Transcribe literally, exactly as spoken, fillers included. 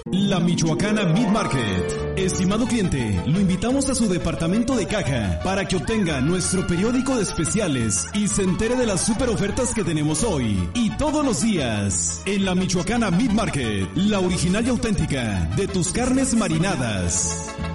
La Michoacana Meat Market. Estimado cliente, lo invitamos a su departamento de caja para que obtenga nuestro periódico de especiales y se entere de las super ofertas que tenemos hoy y todos los días. En la Michoacana Meat Market, la original y auténtica de tus carnes marinadas.